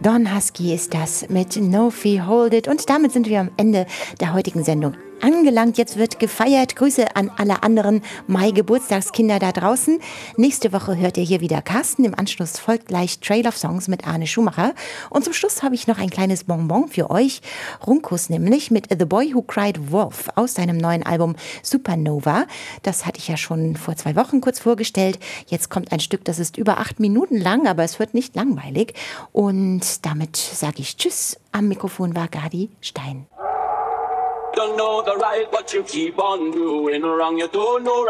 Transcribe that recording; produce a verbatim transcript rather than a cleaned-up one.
Don Husky ist das mit No Fee Hold It. Und damit sind wir am Ende der heutigen Sendung angelangt. Jetzt wird gefeiert. Grüße an alle anderen Mai-Geburtstagskinder da draußen. Nächste Woche hört ihr hier wieder Carsten. Im Anschluss folgt gleich Trail of Songs mit Arne Schumacher. Und zum Schluss habe ich noch ein kleines Bonbon für euch. Runkus nämlich mit The Boy Who Cried Wolf aus seinem neuen Album Supernova. Das hatte ich ja schon vor zwei Wochen kurz vorgestellt. Jetzt kommt ein Stück, das ist über acht Minuten lang, aber es wird nicht langweilig. Und damit sage ich Tschüss. Am Mikrofon war Gadi Stein. Don't know the right, but you keep on doing wrong. You don't know